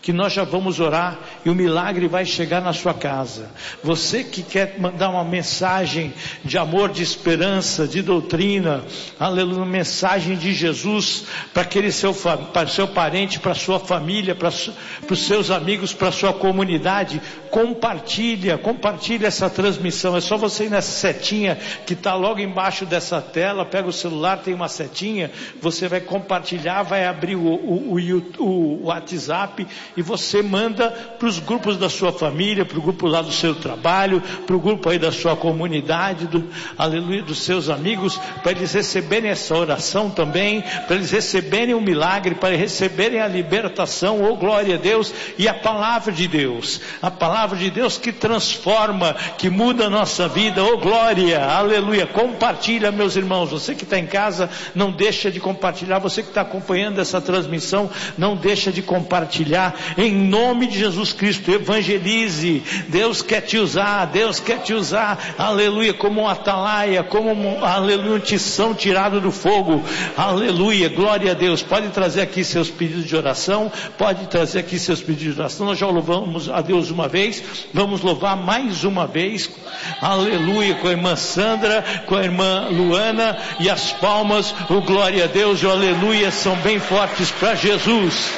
que nós já vamos orar e o milagre vai chegar na sua casa. Você que quer mandar uma mensagem de amor, de esperança, de doutrina, aleluia, uma mensagem de Jesus para aquele para seu parente, para sua família, para os seus amigos, para a sua comunidade, compartilha essa transmissão. É só você ir nessa setinha que está logo embaixo dessa tela, pega o celular, tem uma setinha, você vai compartilhar, vai abrir o WhatsApp e você manda para os grupos da sua família, para o grupo lá do seu trabalho, para o grupo aí da sua comunidade, aleluia, dos seus amigos, para eles receberem essa oração também, para eles receberem o milagre, para receberem a libertação, oh glória a Deus, e a palavra de Deus que transforma, que muda a nossa vida, oh glória, aleluia. Compartilha, meus irmãos, você que está em casa, não deixa de compartilhar, você que está acompanhando essa transmissão, não deixa de compartilhar, em nome de Jesus Cristo, evangelize. Deus quer te usar, aleluia, como um atalaia, aleluia, um tição tirado do fogo, aleluia, glória a Deus. Pode trazer aqui seus pedidos de oração, nós já louvamos a Deus uma vez, vamos louvar mais uma vez, aleluia, com a irmã Sandra, com a irmã Luana, e as palmas, o glória a Deus e o aleluia são bem fortes para Jesus.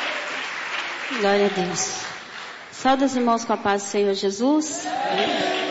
Glória a Deus. Sauda os irmãos com a paz do Senhor Jesus.